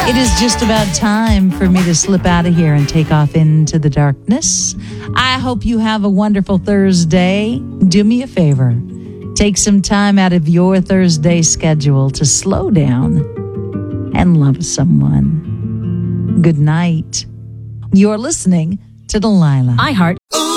It is just about time for me to slip out of here and take off into the darkness. I hope you have a wonderful Thursday. Do me a favor. Take some time out of your Thursday schedule to slow down and love someone. Good night. You're listening to Delilah. iHeart.